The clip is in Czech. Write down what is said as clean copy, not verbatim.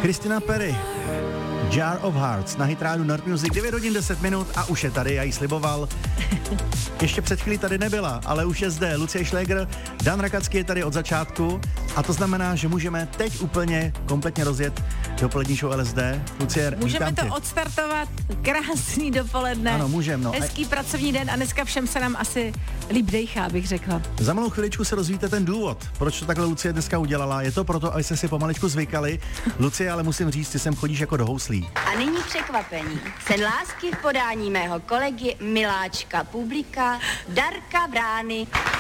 Christina Perry, Jar of Hearts na Hitrádu Nord Music, 9 hodin 10 minut a už je tady, já jí sliboval. Ještě před chvílí tady nebyla, ale už je zde Lucie Šléger, Dan Rakacký je tady od začátku a to znamená, že můžeme teď úplně kompletně rozjet dopolední show LSD. Lucie, můžeme vítám to tě. Odstartovat, krásný dopoledne. Ano, můžeme. No. Hezký pracovní den a dneska všem se nám asi líp dejchá, bych řekla. Za malou chviličku se rozvíte ten důvod, proč to takhle Lucie dneska udělala. Je to proto, aby jste si pomaličku zvykali. Lucie, ale musím říct, ty sem chodíš jako do houslí. A nyní překvapení. Sen lásky v podání mého kolegy Miláčka Publika, Darka Brány.